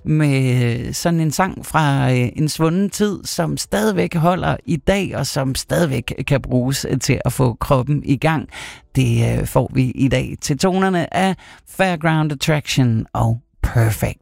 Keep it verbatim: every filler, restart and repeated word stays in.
med sådan en sang fra en svunden tid, som stadigvæk holder i dag, og som stadigvæk kan bruges til at få kroppen i gang. Det får vi i dag til tonerne af Fairground Attraction og Perfect.